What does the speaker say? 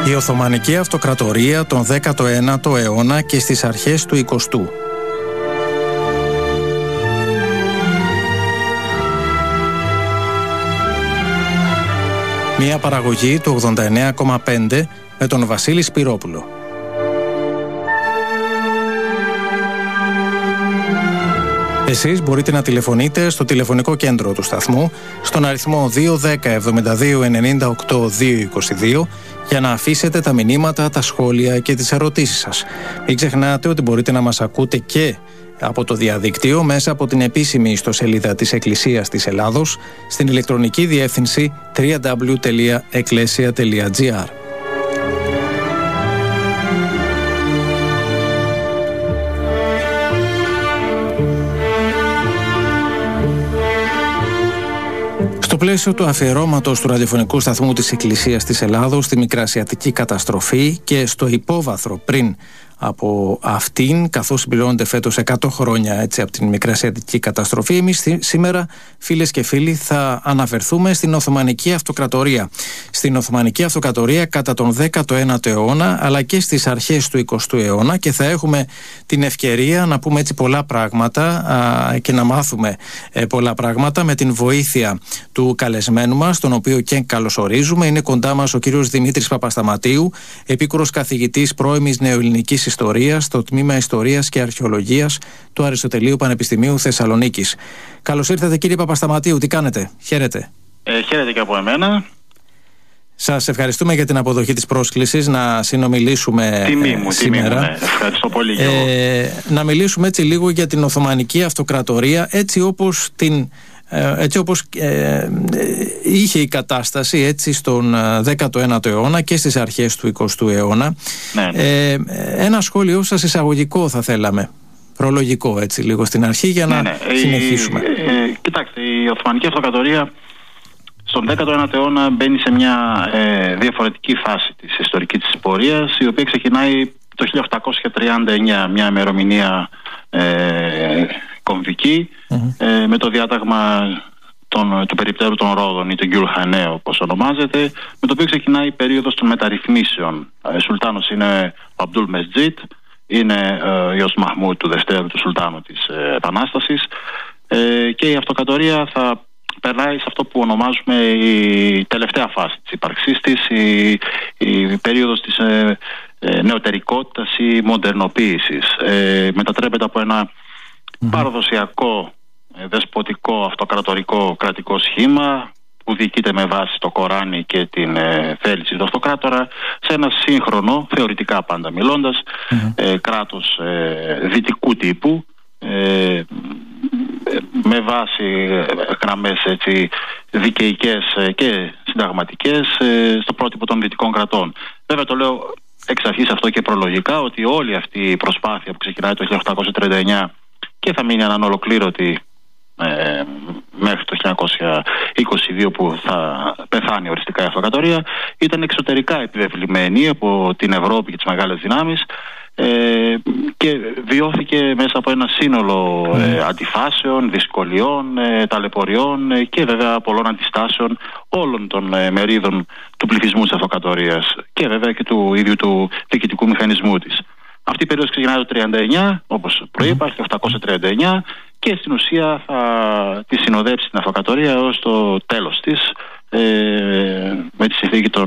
Η Οθωμανική Αυτοκρατορία τον 19ο αιώνα και στις αρχές του 20ου. Μια παραγωγή του 89,5 με τον Βασίλη Σπυρόπουλο. Εσείς μπορείτε να τηλεφωνείτε στο τηλεφωνικό κέντρο του σταθμού στον αριθμό 210 72 98 222 για να αφήσετε τα μηνύματα, τα σχόλια και τις ερωτήσεις σας. Μην ξεχνάτε ότι μπορείτε να μας ακούτε και από το διαδίκτυο μέσα από την επίσημη ιστοσελίδα της Εκκλησίας της Ελλάδος στην ηλεκτρονική διεύθυνση www.ecclesia.gr. Στο πλαίσιο του αφιερώματος του ραδιοφωνικού σταθμού της Εκκλησίας της Ελλάδος στη Μικρασιατική καταστροφή και στο υπόβαθρο πριν από αυτήν, καθώς συμπληρώνονται φέτος 100 χρόνια έτσι, από την Μικρασιατική καταστροφή, εμείς σήμερα, φίλες και φίλοι, θα αναφερθούμε στην Οθωμανική Αυτοκρατορία. Στην Οθωμανική Αυτοκρατορία κατά τον 19ο αιώνα, αλλά και στις αρχές του 20ου αιώνα, και θα έχουμε την ευκαιρία να πούμε έτσι πολλά πράγματα και να μάθουμε πολλά πράγματα με την βοήθεια του καλεσμένου μας, τον οποίο και καλωσορίζουμε. Είναι κοντά μας ο κύριος Δημήτρης Παπασταματίου, επίκουρος καθηγητής πρώιμης νεοελληνικής ιστορίας στο τμήμα Ιστορίας και Αρχαιολογίας του Αριστοτελείου Πανεπιστημίου Θεσσαλονίκης. Καλώς ήρθατε, κύριε Παπασταματίου, τι κάνετε? Χαίρετε. Χαίρετε και από εμένα. Σας ευχαριστούμε για την αποδοχή της πρόσκλησης να συνομιλήσουμε σήμερα. Ευχαριστώ πολύ. Να μιλήσουμε έτσι λίγο για την Οθωμανική Αυτοκρατορία έτσι όπως είχε η κατάσταση έτσι στον 19ο αιώνα και στις αρχές του 20ου αιώνα. Ναι. Ένα σχόλιο σας εισαγωγικό θα θέλαμε, προλογικό έτσι λίγο στην αρχή για να συνεχίσουμε. Κοιτάξτε, η Οθωμανική Αυτοκρατορία στον 19ο αιώνα μπαίνει σε μια διαφορετική φάση της ιστορικής της πορείας, η οποία ξεκινάει το 1839, μια ημερομηνία κομβική, με το διάταγμα του περιπτέρου των Ρόδων ή του Γκιουρχανέ όπως ονομάζεται, με το οποίο ξεκινάει η περίοδος των μεταρρυθμίσεων. Σουλτάνος είναι ο Αμπτούλ Μεστζίτ, είναι ο Ιος Μαχμούτ του Δευτέρου του Σουλτάνου της Επανάστασης, και η Αυτοκρατορία θα περνάει σε αυτό που ονομάζουμε η τελευταία φάση της ύπαρξής της, η περίοδος της νεωτερικότητας ή μοντερνοποίησης. Μετατρέπεται από ένα παραδοσιακό, δεσποτικό, αυτοκρατορικό κρατικό σχήμα που διοικείται με βάση το Κοράνι και την θέληση του αυτοκράτορα σε ένα σύγχρονο, θεωρητικά πάντα μιλώντας, κράτος δυτικού τύπου, με βάση γραμμές έτσι, δικαιικές και συνταγματικές στο πρότυπο των δυτικών κρατών. Βέβαια το λέω εξ αρχής αυτό και προλογικά, ότι όλη αυτή η προσπάθεια που ξεκινάει το 1839 και θα μείνει ανολοκλήρωτη μέχρι το 1922 που θα πεθάνει οριστικά η Αυτοκρατορία, ήταν εξωτερικά επιβεβλημένη από την Ευρώπη και τις μεγάλες δυνάμεις, και βιώθηκε μέσα από ένα σύνολο αντιφάσεων, δυσκολιών, ταλαιπωριών και βέβαια πολλών αντιστάσεων όλων των μερίδων του πληθυσμού της Αυτοκρατορίας και βέβαια και του ίδιου του διοικητικού μηχανισμού της. Αυτή η περίοδος ξεκινάει το 1939, όπως προείπα, το 1839, και στην ουσία θα τη συνοδέψει την Αυτοκρατορία έως το τέλος της, με τη συνθήκη των